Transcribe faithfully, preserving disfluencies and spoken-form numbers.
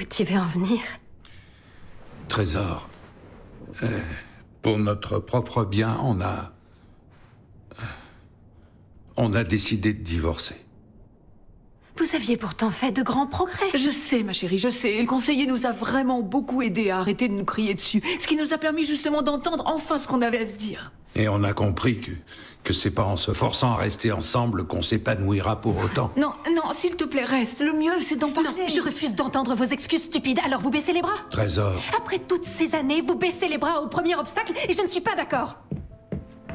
tu veux en venir? Trésor, euh, pour notre propre bien, on a... On a décidé de divorcer. Vous aviez pourtant fait de grands progrès. Je sais, ma chérie, je sais. Le conseiller nous a vraiment beaucoup aidés à arrêter de nous crier dessus. Ce qui nous a permis justement d'entendre enfin ce qu'on avait à se dire. Et on a compris que, que c'est pas en se forçant à rester ensemble qu'on s'épanouira pour autant. Non, non, s'il te plaît, reste. Le mieux, c'est d'en parler. Non, je refuse d'entendre vos excuses stupides, alors vous baissez les bras. Trésor. Après toutes ces années, vous baissez les bras au premier obstacle et je ne suis pas d'accord.